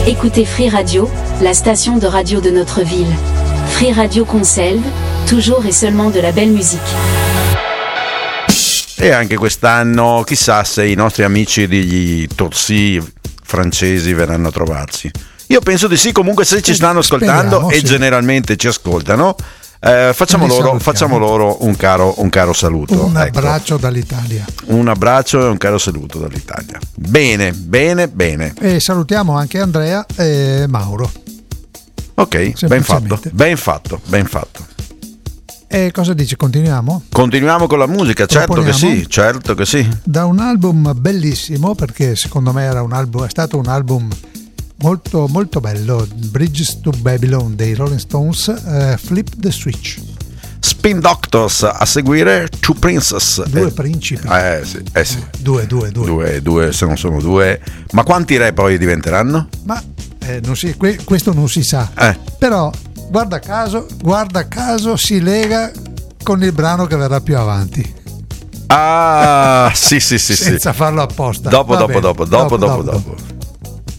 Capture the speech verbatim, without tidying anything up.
Écoutez Free Radio, la station de radio de notre ville. Free Radio Conselve, toujours et seulement de la belle musique. E anche quest'anno chissà se i nostri amici degli Torsi francesi verranno a trovarci. Io penso di sì, comunque se ci stanno ascoltando Speriamo, e sì. generalmente ci ascoltano, eh, facciamo, loro, facciamo loro un caro, un caro saluto. Un ecco. abbraccio dall'Italia. Un abbraccio e un caro saluto dall'Italia. Bene, bene, bene. E salutiamo anche Andrea e Mauro. Ok, ben fatto, ben fatto, ben fatto. E cosa dici? Continuiamo? Continuiamo con la musica, certo che sì, certo che sì. Da un album bellissimo, perché secondo me era un album, è stato un album molto molto bello, Bridges to Babylon dei Rolling Stones, uh, Flip the Switch. Spin Doctors a seguire, Two Princess. Due eh, principi. Eh sì, eh sì. Due, due, due. Due, due, se non sono due. Ma quanti re poi diventeranno? Ma eh, non si, que, questo non si sa. Eh. Però guarda caso, guarda caso si lega con il brano che verrà più avanti. Ah, sì, sì, sì. Senza sì. farlo apposta. Dopo, Va dopo, bene. dopo, dopo, dopo, dopo, dopo, dopo. dopo.